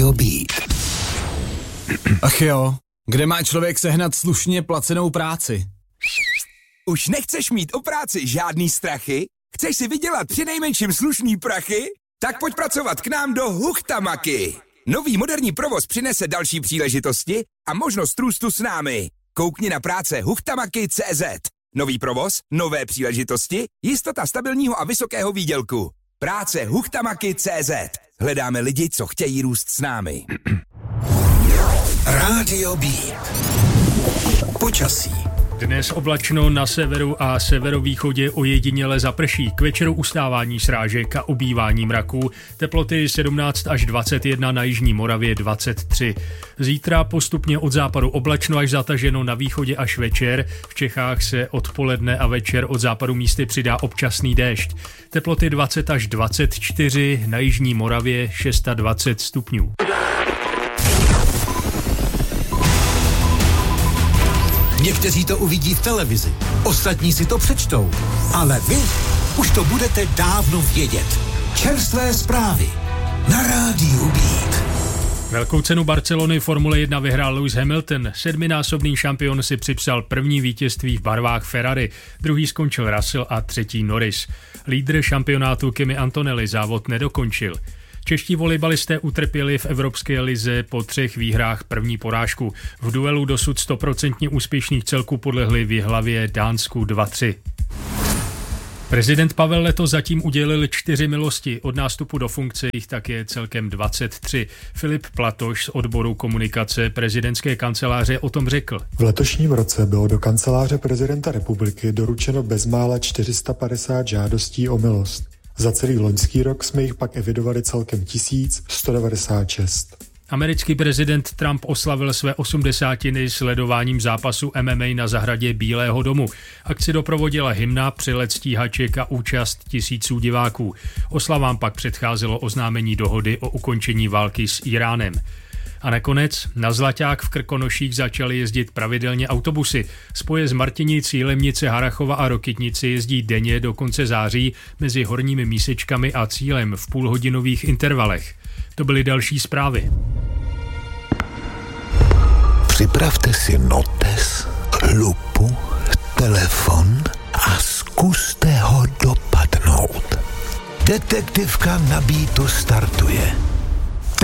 Radio Beat. Ach jo, kde má člověk sehnat slušně placenou práci? Už nechceš mít o práci žádný strachy? Chceš si vydělat přinejmenším slušný prachy? Tak pojď pracovat k nám do Huchtamaky. Nový moderní provoz přinese další příležitosti a možnost růstu s námi. Koukni na práce Huchtamaky.cz. Nový provoz, nové příležitosti, jistota stabilního a vysokého výdělku. Práce Huchtamaky.cz. Hledáme lidi, co chtějí růst s námi. Radio Beat. Počasí. Dnes oblačno na severu a severovýchodě ojediněle zaprší. K večeru ustávání srážek a ubývání mraků. Teploty 17 až 21, na jižní Moravě 23. Zítra postupně od západu oblačno až zataženo, na východě až večer. V Čechách se odpoledne a večer od západu místy přidá občasný déšť. Teploty 20 až 24, na jižní Moravě 26 stupňů. Někteří to uvidí v televizi, ostatní si to přečtou, ale vy už to budete dávno vědět. Čerstvé zprávy na rádiu Beat. Velkou cenu Barcelony Formule 1 vyhrál Lewis Hamilton. 7násobný šampion si připsal první vítězství v barvách Ferrari, druhý skončil Russell a třetí Norris. Lídr šampionátu Kimi Antonelli závod nedokončil. Čeští volejbalisté utrpěli v Evropské lize po 3 výhrách první porážku. V duelu dosud 100% úspěšných celků podlehli v Jihlavě Dánsku 2-3. Prezident Pavel letos zatím udělil 4 milosti. Od nástupu do funkce jich tak je celkem 23. Filip Platoš z odboru komunikace prezidentské kanceláře o tom řekl. V letošním roce bylo do kanceláře prezidenta republiky doručeno bezmála 450 žádostí o milost. Za celý loňský rok jsme jich pak evidovali celkem 1196. Americký prezident Trump oslavil své 80. sledováním zápasu MMA na zahradě Bílého domu. Akci doprovodila hymna, přelet stíhaček a účast tisíců diváků. Oslavám pak předcházelo oznámení dohody o ukončení války s Iránem. A nakonec na Zlaťák v Krkonoších začaly jezdit pravidelně autobusy. Spoje z Martinic, Jilemnice, Harrachova a Rokytnici jezdí denně do konce září mezi Horními Mísečkami a Cílem v půlhodinových intervalech. To byly další zprávy. Připravte si notes, lupu, telefon a zkuste ho dopadnout. Detektivka na Beatu startuje.